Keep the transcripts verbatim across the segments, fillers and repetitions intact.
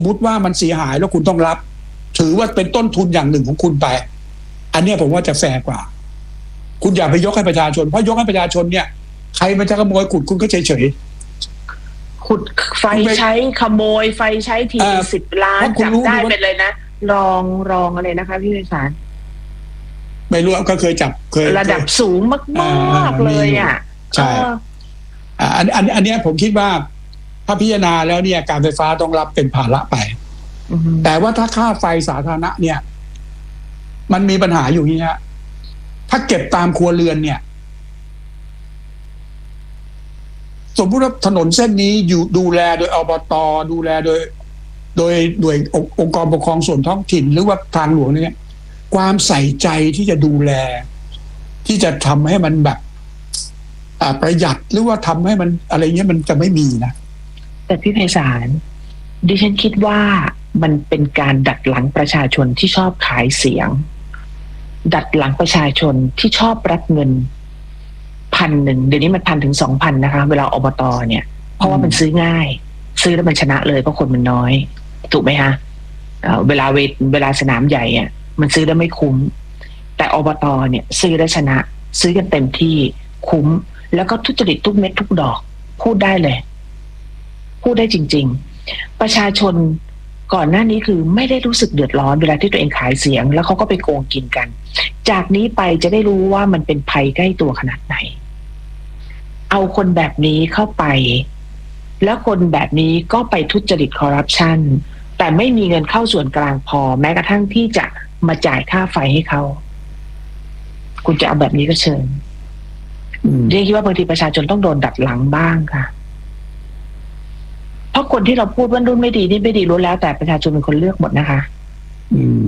มุติว่ามันเสียหายแล้วคุณต้องรับถือว่าเป็นต้นทุนอย่างหนึ่งของคุณไปอันนี้ผมว่าจะแฟร์กว่าคุณอย่าไปยกให้ประชาชนเพราะยกให้ประชาชนเนี่ยใครมันจะขโมยขุดคุณก็เฉยเฉยขุดไฟใช้ขโมยไฟใช้ทีสิบล้านจับได้ไปเลยนะรองรองอะไรนะคะพี่วิสารไม่รู้ก็เคยจับเคยระดับสูงมากๆเลยอ่ะใช่อันอันอันนี้ผมคิดว่าถ้าพิจารณาแล้วเนี่ยการไฟฟ้าต้องรับเป็นภาระไปแต่ว่าถ้าค่าไฟสาธารณะเนี่ยมันมีปัญหาอยู่นี่ฮะถ้าเก็บตามครัวเรือนเนี่ยสมมติว่าถนนเส้นนี้อยู่ดูแลโดยอบต.ดูแลโดยโดยโดยองค์กรปกครองส่วนท้องถิ่นหรือว่าทางหลวงเนี่ยความใส่ใจที่จะดูแลที่จะทำให้มันแบบประหยัดหรือว่าทำให้มันอะไรเงี้ยมันจะไม่มีนะแต่พี่ไพศาลดิฉันคิดว่ามันเป็นการดัดหลังประชาชนที่ชอบขายเสียงดัดหลังประชาชนที่ชอบรับเงินพันหนึ่งเดี๋ยวนี้มันพันถึงสองพันนะคะเวลาอบต.เนี่ยเพราะว่ามันซื้อง่ายซื้อแล้วมันชนะเลยเพราะคนมันน้อยถูกไหมคะเวลาเวทเวลาสนามใหญ่อ่ะมันซื้อแล้วไม่คุ้มแต่อบต.เนี่ยซื้อแล้วชนะซื้อกันเต็มที่คุ้มแล้วก็ทุจริตทุกเม็ดทุกดอกพูดได้เลยพูดได้จริงๆประชาชนก่อนหน้านี้คือไม่ได้รู้สึกเดือดร้อนเวลาที่ตัวเองขายเสียงแล้วเขาก็ไปโกงกินกันจากนี้ไปจะได้รู้ว่ามันเป็นภัยใกล้ตัวขนาดไหนเอาคนแบบนี้เข้าไปแล้วคนแบบนี้ก็ไปทุจริตคอร์รัปชันแต่ไม่มีเงินเข้าส่วนกลางพอแม้กระทั่งที่จะมาจ่ายค่าไฟให้เขาคุณจะเอาแบบนี้ก็เชิญเรียกคิดว่าบางทีประชาชนต้องโดนดัดหลังบ้างค่ะเพราะคนที่เราพูดว่ารุ่นไม่ดีนี่ไม่ดีรู้แล้วแต่ประชาชนเป็นคนเลือกหมดนะคะอืม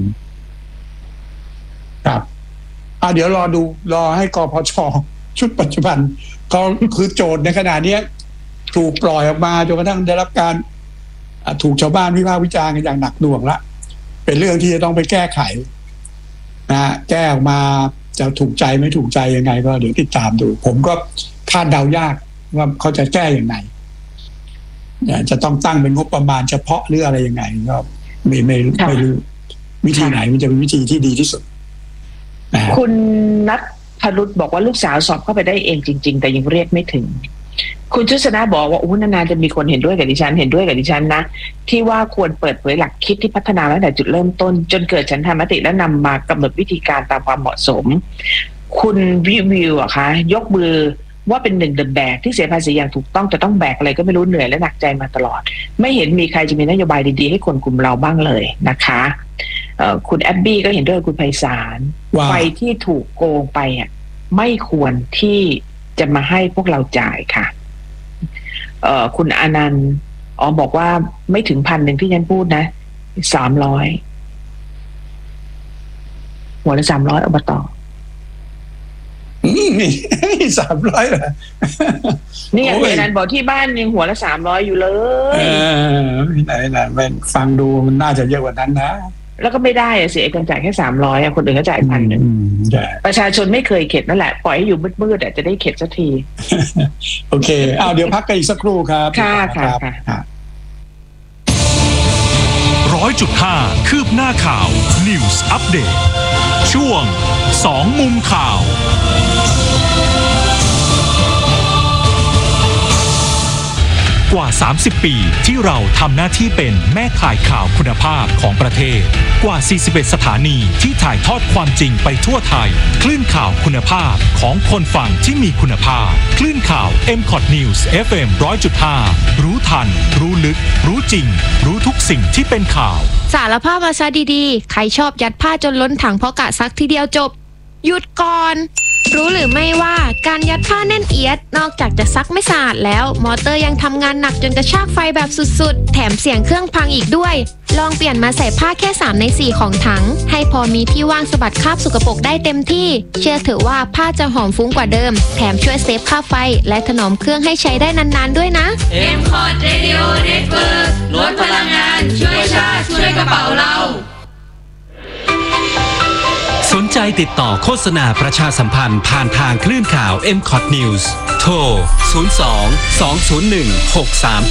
ครับอ่าเดี๋ยวรอดูรอให้กพช.ชุดปัจจุบันเขาคือโจทย์ในขณะนี้ถูกปล่อยออกมาจนกระทั่งได้รับการถูกชาวบ้านวิพากษ์วิจารณ์กันอย่างหนักหน่วงละเป็นเรื่องที่จะต้องไปแก้ไขนะแก้ออกมาจะถูกใจไม่ถูกใจยังไงก็เดี๋ยวติดตามดูผมก็คาดเดายากว่าเขาจะแก้อย่างไรจะต้องตั้งเป็นงบประมาณเฉพาะหรืออะไรยังไงก็ไม่ไม่ไม่รู้วิธีไหนมันจะเป็นวิธีที่ดีที่สุดคุณนัทพรุษบอกว่าลูกสาวสอบเข้าไปได้เองจริงๆแต่ยังเรียกไม่ถึงคุณชุสนาบอกว่าอู้นานๆจะมีคนเห็นด้วยกับดิฉันเห็นด้วยกับดิฉันนะที่ว่าควรเปิดเผยหลักคิดที่พัฒนาตั้งแต่จุดเริ่มต้นจนเกิดฉันทามติและนำมากำหนดวิธีการตามความเหมาะสมคุณวิวิวอะคะยกมือว่าเป็นหนึ่งเดิมแบกที่เสียภาษีอย่างถูกต้องแต่ต้องแบกอะไรก็ไม่รู้เหนื่อยและหนักใจมาตลอดไม่เห็นมีใครจะมีนโยบายดีๆให้คนกลุ่มเราบ้างเลยนะคะคุณแอบบี้ก็เห็นด้วยคุณไพศาลไฟที่ถูกโกงไปอ่ะไม่ควรที่จะมาให้พวกเราจ่ายค่ะเอ่อคุณอนันต์อ๋อบอกว่าไม่ถึงพันหนึ่งที่ฉันพูดนะสามร้อยหัวละสามร้อยอบต. นี่สามร้อยเหรอนี่อย่างนั้นบอกที่บ้านยังหัวละสามร้อยอยู่เลยเออไหนไหนมันฟังดูมันน่าจะเยอะกว่านั้นนะแล้วก็ไม่ได้อะเสียคนจ่ายแค่สามร้อยคนอื่นก็จ่ายพันหนึ่งประชาชนไม่เคยเข็ดนั่นแหละปล่อยให้อยู่มืดๆจะได้เข็ดสักทีโอเคเอาเดี๋ยวพักกันอีกสักครู่ครับค่ะค่ะค่ะร้อยจุดห้าคืบหน้าข่าว News Update ช่วงสองมุมข่าวกว่าสามสิบปีที่เราทำหน้าที่เป็นแม่ข่ายข่าวคุณภาพของประเทศกว่าสี่สิบเอ็ดสถานีที่ถ่ายทอดความจริงไปทั่วไทยคลื่นข่าวคุณภาพของคนฟังที่มีคุณภาพคลื่นข่าว เอ็ม คอท News เอฟ เอ็ม หนึ่งร้อยจุดห้า รู้ทันรู้ลึกรู้จริงรู้ทุกสิ่งที่เป็นข่าวสารภาพมาซะดีๆใครชอบยัดผ้าจนล้นถังเพราะกะซักทีเดียวจบหยุดก่อนรู้หรือไม่ว่าการยัดผ้าแน่นเอียดนอกจากจะซักไม่สะอาดแล้วมอเตอร์ยังทำงานหนักจนกระชากไฟแบบสุดๆแถมเสียงเครื่องพังอีกด้วยลองเปลี่ยนมาใส่ผ้าแค่สามในสี่ของถังให้พอมีที่ว่างสะบัดคราบสกปรกได้เต็มที่เชื่อเถอะว่าผ้าจะหอมฟุ้งกว่าเดิมแถมช่วยเซฟค่าไฟและถนอมเครื่องให้ใช้ได้นานๆด้วยนะเอ็ม คอท Radio Network ลดพลังงานช่วยชาติช่วยกระเป๋าเราสนใจติดต่อโฆษณาประชาสัมพันธ์ผ่านทางคลื่นข่าว เอ็ม คอท News โทร ศูนย์ สอง สอง ศูนย์ หนึ่ง หก สาม